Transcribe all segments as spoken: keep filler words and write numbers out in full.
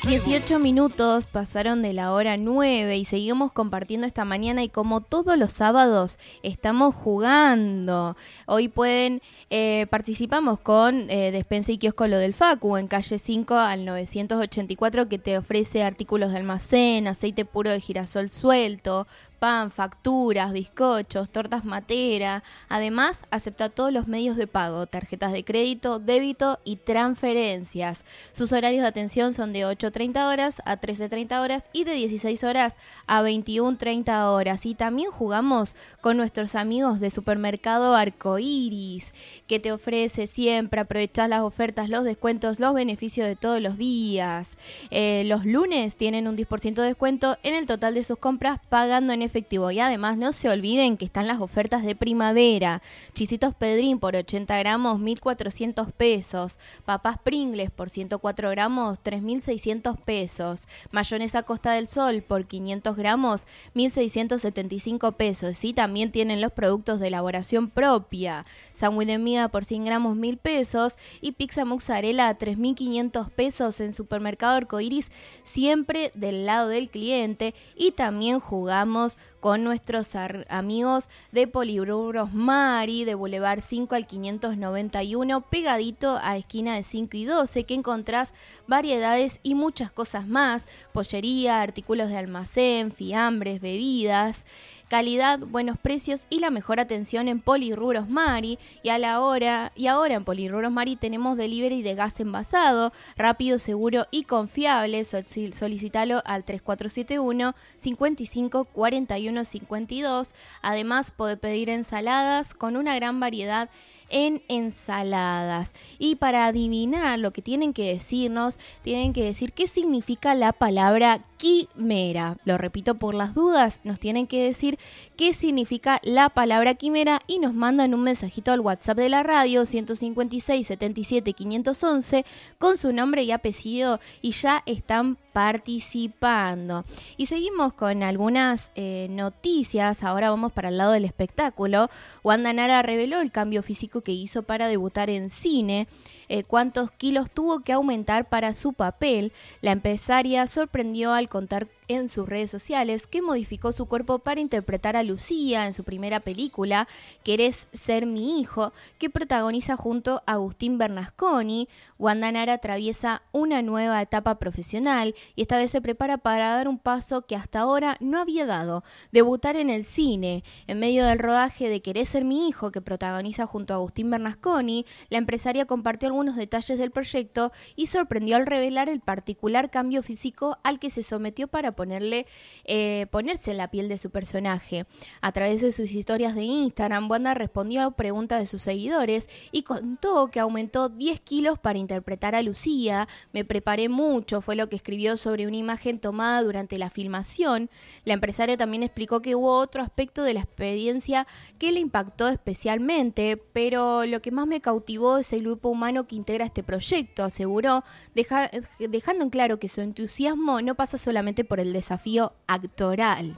dieciocho minutos pasaron de la hora nueve y seguimos compartiendo esta mañana y como todos los sábados estamos jugando. Hoy pueden, eh, participamos con eh, Despensa y Kiosco Lo del Facu en calle cinco al novecientos ochenta y cuatro, que te ofrece artículos de almacén, aceite puro de girasol suelto, pan, facturas, bizcochos, tortas matera. Además, acepta todos los medios de pago, tarjetas de crédito, débito y transferencias. Sus horarios de atención son de ocho treinta horas a trece treinta horas y de dieciséis horas a veintiuno treinta horas. Y también jugamos con nuestros amigos de Supermercado Arcoiris, que te ofrece siempre, aprovechar las ofertas, los descuentos, los beneficios de todos los días. Eh, los lunes tienen un diez por ciento de descuento en el total de sus compras pagando en efectivo. Y además no se olviden que están las ofertas de primavera. Chisitos Pedrín por ochenta gramos, mil cuatrocientos pesos. Papas Pringles por ciento cuatro gramos, tres mil seiscientos pesos. Mayonesa Costa del Sol por quinientos gramos, mil seiscientos setenta y cinco pesos. Y también tienen los productos de elaboración propia. Sándwich de miga por cien gramos, mil pesos. Y pizza mozzarella a tres mil quinientos pesos en Supermercado Arcoiris, siempre del lado del cliente. Y también jugamos con nuestros ar- amigos de Polirubros Mari, de Boulevard cinco al quinientos noventa y uno, pegadito a esquina de cinco y doce, que encontrás variedades y muchas cosas más: pollería, artículos de almacén, fiambres, bebidas, calidad, buenos precios y la mejor atención en Polirubros Mari. Y a la hora y ahora en Polirubros Mari tenemos delivery de gas envasado, rápido, seguro y confiable. Sol- solicitalo al tres cuatro siete uno, cinco cinco, cuatro uno cinco dos. Además, podés pedir ensaladas con una gran variedad en ensaladas. Y para adivinar lo que tienen que decirnos, tienen que decir qué significa la palabra quimera. Lo repito por las dudas, nos tienen que decir qué significa la palabra quimera y nos mandan un mensajito al WhatsApp de la radio ciento cincuenta y seis, setenta y siete, quinientos once con su nombre y apellido y ya están participando. Y seguimos con algunas eh, noticias. Ahora vamos para el lado del espectáculo. Wanda Nara reveló el cambio físico que hizo para debutar en cine, eh, cuántos kilos tuvo que aumentar para su papel. La empresaria sorprendió al contar en sus redes sociales que modificó su cuerpo para interpretar a Lucía en su primera película, Querés ser mi hijo, que protagoniza junto a Agustín Bernasconi. Wanda Nara atraviesa una nueva etapa profesional y esta vez se prepara para dar un paso que hasta ahora no había dado: debutar en el cine. En medio del rodaje de Querés ser mi hijo, que protagoniza junto a Agustín Bernasconi, la empresaria compartió algunos detalles del proyecto y sorprendió al revelar el particular cambio físico al que se sometió para ponerle, eh, ponerse en la piel de su personaje. A través de sus historias de Instagram, Wanda respondió a preguntas de sus seguidores y contó que aumentó diez kilos para interpretar a Lucía. Me preparé mucho, fue lo que escribió sobre una imagen tomada durante la filmación. La empresaria también explicó que hubo otro aspecto de la experiencia que le impactó especialmente, pero lo que más me cautivó es el grupo humano que integra este proyecto, aseguró, dejar, dejando en claro que su entusiasmo no pasa solamente por el desafío actoral.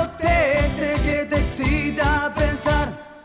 Sé que te excita pensar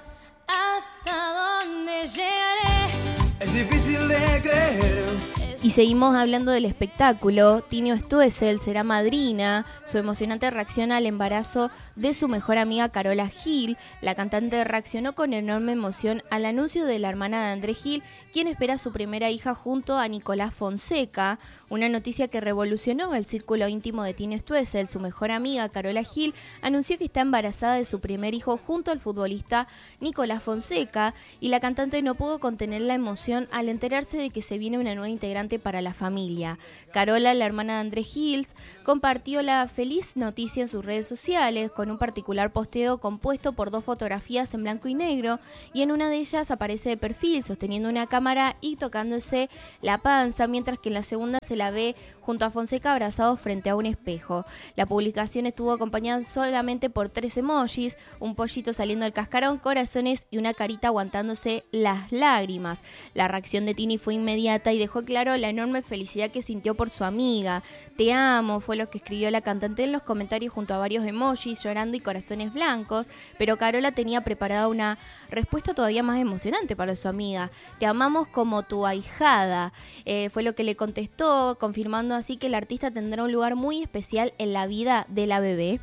hasta dónde llegaré. Es difícil de creer. Y seguimos hablando del espectáculo. Tinio Stoessel será madrina. Su emocionante reacción al embarazo de su mejor amiga Carola Gil. La cantante reaccionó con enorme emoción al anuncio de la hermana de André Gil, quien espera a su primera hija junto a Nicolás Fonseca. Una noticia que revolucionó el círculo íntimo de Tinio Stoessel. Su mejor amiga Carola Gil anunció que está embarazada de su primer hijo junto al futbolista Nicolás Fonseca, y la cantante no pudo contener la emoción al enterarse de que se viene una nueva integrante para la familia. Carola, la hermana de André Gil, compartió la feliz noticia en sus redes sociales con un particular posteo compuesto por dos fotografías en blanco y negro, y en una de ellas aparece de perfil sosteniendo una cámara y tocándose la panza, mientras que en la segunda se la ve junto a Fonseca abrazados frente a un espejo. La publicación estuvo acompañada solamente por tres emojis: un pollito saliendo del cascarón, corazones y una carita aguantándose las lágrimas. La reacción de Tini fue inmediata y dejó claro la la enorme felicidad que sintió por su amiga. Te amo, fue lo que escribió la cantante en los comentarios junto a varios emojis, llorando y corazones blancos, pero Carola tenía preparada una respuesta todavía más emocionante para su amiga. Te amamos como tu ahijada, eh, fue lo que le contestó, confirmando así que el artista tendrá un lugar muy especial en la vida de la bebé.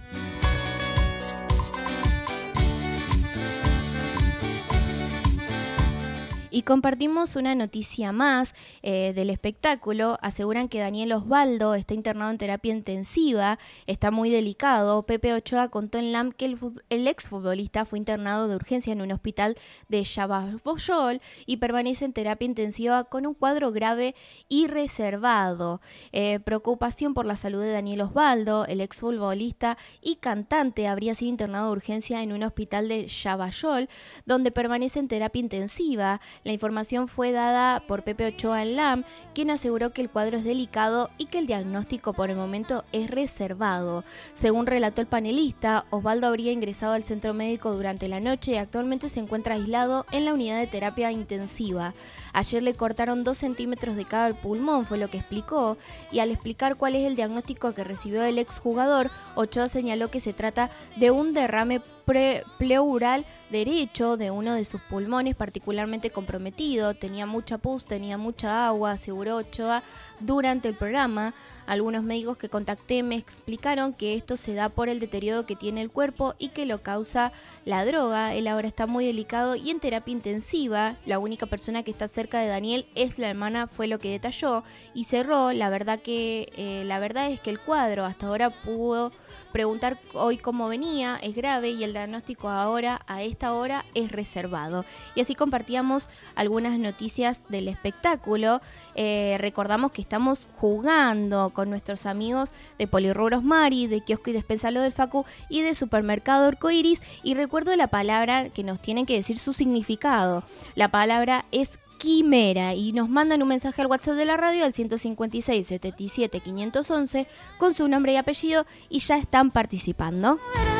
Y compartimos una noticia más eh, del espectáculo. Aseguran que Daniel Osvaldo está internado en terapia intensiva, está muy delicado. Pepe Ochoa contó en L A M que el, el exfutbolista fue internado de urgencia en un hospital de Chavaboyol y permanece en terapia intensiva con un cuadro grave y reservado. Eh, preocupación por la salud de Daniel Osvaldo, el exfutbolista y cantante, habría sido internado de urgencia en un hospital de Chavaboyol, donde permanece en terapia intensiva. La información fue dada por Pepe Ochoa en L A M, quien aseguró que el cuadro es delicado y que el diagnóstico por el momento es reservado. Según relató el panelista, Osvaldo habría ingresado al centro médico durante la noche y actualmente se encuentra aislado en la unidad de terapia intensiva. Ayer le cortaron dos centímetros de cada pulmón, fue lo que explicó, y al explicar cuál es el diagnóstico que recibió el exjugador, Ochoa señaló que se trata de un derrame pre- pleural derecho de uno de sus pulmones particularmente comprometido. Tenía mucha pus, tenía mucha agua, aseguró Ochoa durante el programa. Algunos médicos que contacté me explicaron que esto se da por el deterioro que tiene el cuerpo y que lo causa la droga. Él ahora está muy delicado y en terapia intensiva. La única persona que está cerca de Daniel es la hermana, fue lo que detalló, y cerró. La verdad que eh, la verdad es que el cuadro hasta ahora pudo preguntar hoy cómo venía, es grave y el diagnóstico ahora a esta hora es reservado. Y así compartíamos algunas noticias del espectáculo. Eh, recordamos que estamos jugando con nuestros amigos de Polirrubros Mari, de Kiosco y Despensa Lo del Facu y de Supermercado Arcoiris, y recuerdo la palabra que nos tienen que decir su significado. La palabra es quimera y nos mandan un mensaje al WhatsApp de la radio al ciento cincuenta y seis, setenta y siete, quinientos once con su nombre y apellido y ya están participando.